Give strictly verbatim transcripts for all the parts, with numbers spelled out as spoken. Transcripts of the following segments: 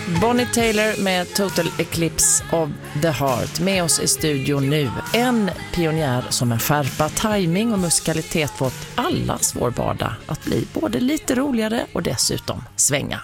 Bonnie Tyler med Total Eclipse of the Heart med oss i studion nu. En pionjär som med skärpa, timing och musikalitet fått allas vår vardag att bli både lite roligare och dessutom svänga.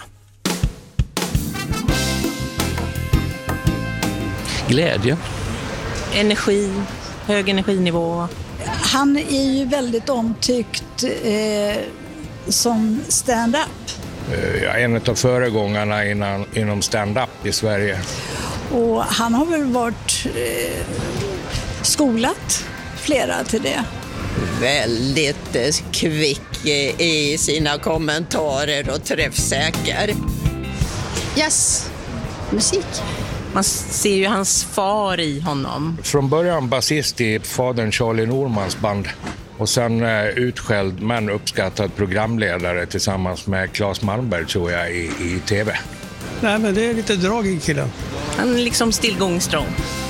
Glädje. Energi, hög energinivå. Han är ju väldigt omtyckt eh, som stand-up. Jag är en av föregångarna innan, inom stand-up i Sverige. Och han har väl varit eh, skolat flera till det. Väldigt eh, kvick i sina kommentarer och träffsäker. Yes, musik. Man ser ju hans far i honom. Från början basist i fadern Charlie Normans band. Och sen uh, utskälld men uppskattad programledare tillsammans med Claes Malmberg tror jag i, i tv. Nej, men det är lite drag i killen. Han är liksom still going strong.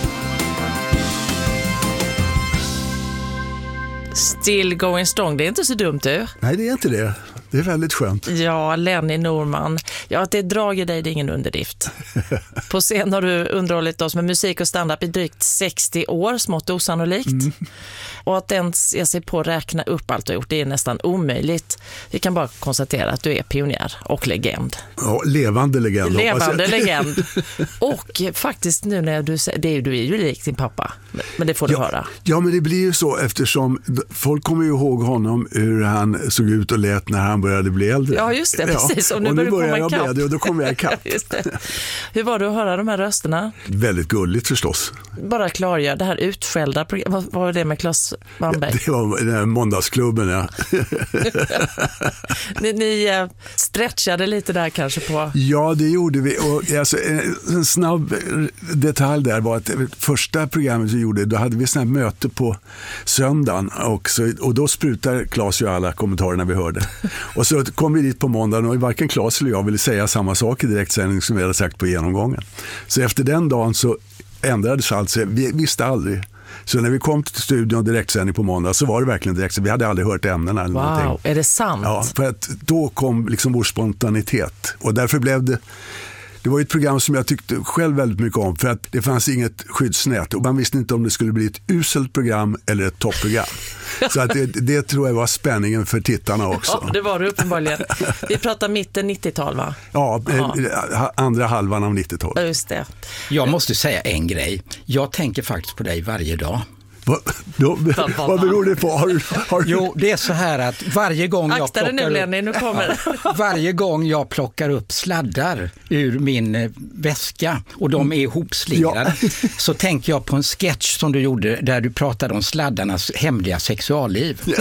Still going strong, det är inte så dumt du. Nej, det är inte det. Det är väldigt skönt. Ja, Lenny Norman. Ja, att det drar i dig, det är ingen underdrift. På scen har du underhållit oss med musik och stand-up i drygt sextio år, smått osannolikt. Mm. Och att ens ge sig på att räkna upp allt du har gjort, det är nästan omöjligt. Vi kan bara konstatera att du är pionjär och legend. Ja, levande legend. Levande legend. Och faktiskt nu när du säger, det är, du är ju lik din pappa, men det får du ja, höra. Ja, men det blir ju så eftersom folk kommer ju ihåg honom hur han såg ut och lät när han började bli äldre. Ja, just det, precis. Ja, och nu, och nu börjar jag bli det och då kommer jag ikapp. Just det. Hur var det att höra de här rösterna? Väldigt gulligt förstås. Bara klargör, det här utskällda programmet, vad var det med Claes Malmberg? Ja, det var den här måndagsklubben, ja. ni ni stretchade lite där kanske på... Ja, det gjorde vi. Och alltså, en snabb detalj där var att första programmet vi gjorde, då hade vi sån här möte på söndagen och, så, och då sprutar Claes ju alla kommentarerna vi hörde. Och så kom vi dit på måndagen och varken Claes eller jag ville säga samma sak i direktsändning som vi hade sagt på genomgången. Så efter den dagen så ändrades allt, så vi visste aldrig. Så när vi kom till studion direktsändning på måndag så var det verkligen direktsändning. Vi hade aldrig hört ämnena eller wow, någonting. Är det sant? Ja, för att då kom liksom vår spontanitet. Och därför blev det... Det var ett program som jag tyckte själv väldigt mycket om för att det fanns inget skyddsnät och man visste inte om det skulle bli ett uselt program eller ett toppprogram. Så att det, det tror jag var spänningen för tittarna också. Ja, det var det uppenbarligen. Vi pratar mitten nittiotal, va? Ja, ja, andra halvan av nittiotalet. Just det. Jag måste säga en grej. Jag tänker faktiskt på dig varje dag. Va, då, vad beror det på? Har, har... Jo, det är så här att varje gång jag Akta plockar nu, upp, Lenny, nu kommer ja, varje gång jag plockar upp sladdar ur min eh, väska och de är ihopslingrade ja. Så tänker jag på en sketch som du gjorde där du pratade om sladdarnas hemliga sexualliv. Ja.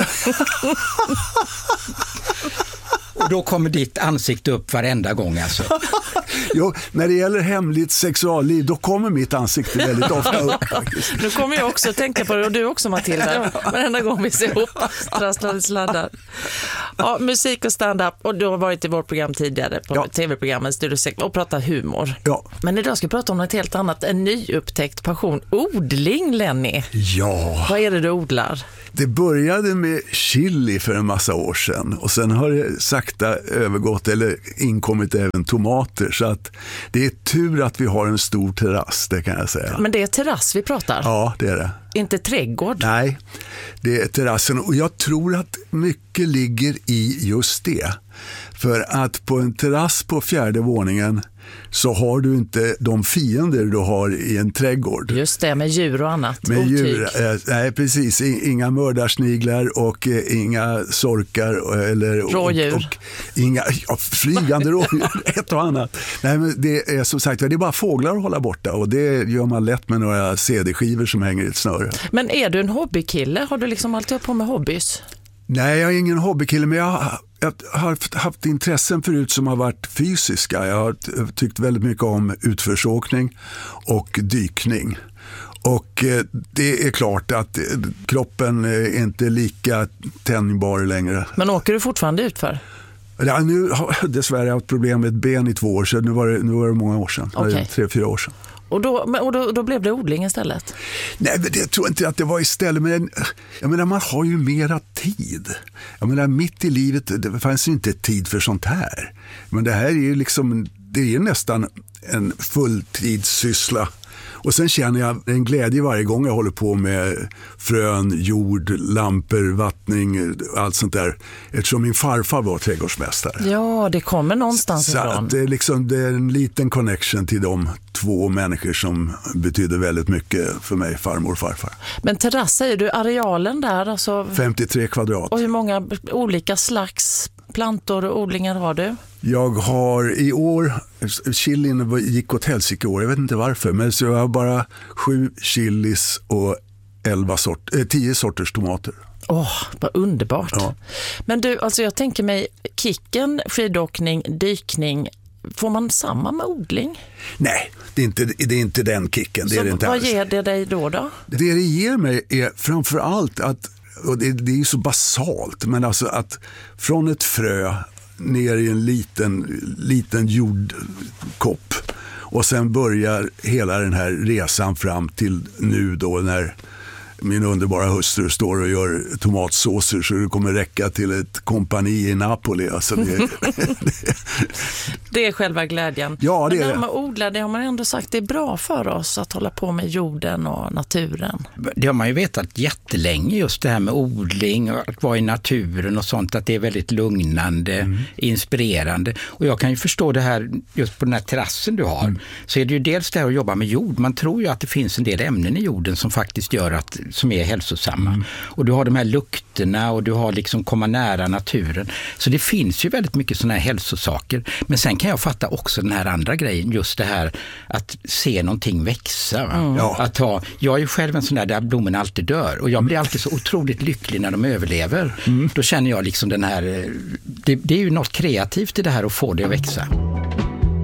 Och då kommer ditt ansikte upp varenda gång alltså. Jo, när det gäller hemligt sexualliv då kommer mitt ansikte väldigt ofta upp. Nu kommer jag också att tänka på det och du också, Matilda. Varenda gång vi ser ihop trasslade sladdar. Ja, musik och stand-up, och du har varit i vårt program tidigare på ja. tv-programmet Studio sex och pratat humor. Ja. Men idag ska vi prata om något helt annat, en nyupptäckt passion. Odling, Lenny. Ja. Vad är det du odlar? Det började med chili för en massa år sedan och sen har det sakta övergått eller inkommit även tomater, så att det är tur att vi har en stor terrass, det kan jag säga. Men det är terrass vi pratar? Ja, det är det. Inte trädgård? Nej, det är terrassen och jag tror att mycket ligger i just det. För att på en terrass på fjärde våningen så har du inte de fiender du har i en trädgård. Just det, med djur och annat. Med djur, eh, nej precis, inga mördarsniglar och eh, inga sorkar eller rådjur. Och, och inga ja, flygande rådjur, ett och annat. Nej, men det är som sagt, det är bara fåglar att hålla borta och det gör man lätt med några C D-skivor som hänger i ett snöre. Men är du en hobbykille? Har du liksom alltid på med hobbys? Nej, jag är ingen hobbykille, men jag har, jag har haft intressen förut som har varit fysiska. Jag har tyckt väldigt mycket om utförsåkning och dykning. Och det är klart att kroppen är inte lika tänjbar längre. Men åker du fortfarande utför? Ja, nu har jag dessvärre haft problem med ett ben i två år sedan. Nu var det, nu var det många år sedan, okay. tre, fyra år sedan. Och, då, och då, då blev det odling istället? Nej, men det tror jag inte att det var istället. Men jag menar, man har ju mera tid. Jag menar, mitt i livet, det fanns ju inte tid för sånt här. Men det här är ju liksom, det är nästan en fulltidssyssla. Och sen känner jag en glädje varje gång jag håller på med frön, jord, lampor, vattning, allt sånt där. Eftersom min farfar var trädgårdsmästare. Ja, det kommer någonstans så ifrån. Det är, liksom, det är en liten connection till de två människor som betyder väldigt mycket för mig, farmor och farfar. Men terrass, säger du arealen där? Alltså... femtiotre kvadrat. Och hur många olika slags plantor och odlingar har du? Jag har i år, chilin gick åt helsike i år, jag vet inte varför, men så jag har bara sju chilis och elva sort, eh, tio sorters tomater. Åh, oh, vad underbart. Ja. Men du, alltså jag tänker mig kicken, skidåkning, dykning, får man samma med odling? Nej, det är inte, det är inte den kicken. Det så är det inte vad alls. Ger det dig då då? Det det ger mig är framför allt att, och det, det är ju så basalt, men alltså att från ett frö ner i en liten, liten jordkopp och sen börjar hela den här resan fram till nu då när min underbara hustru står och gör tomatsåser så det kommer räcka till ett kompani i Napoli. Alltså det, det är själva glädjen. Ja, det Men är när man odlar, det har man ändå sagt det är bra för oss att hålla på med jorden och naturen. Det har man ju vetat jättelänge, just det här med odling och att vara i naturen och sånt, att det är väldigt lugnande, mm. inspirerande. Och jag kan ju förstå det här just på den här terrassen du har. Mm. Så är det ju dels det här att jobba med jord. Man tror ju att det finns en del ämnen i jorden som faktiskt gör att som är hälsosamma. Mm. Och du har de här lukterna och du har liksom komma nära naturen. Så det finns ju väldigt mycket sådana här hälsosaker. Men sen kan jag fatta också den här andra grejen, just det här att se någonting växa. Mm. Ja. Att ha, jag är ju själv en sån där där blommorna alltid dör och jag blir alltid så otroligt lycklig när de överlever. Mm. Då känner jag liksom den här, det, det är ju något kreativt i det här att få det att växa.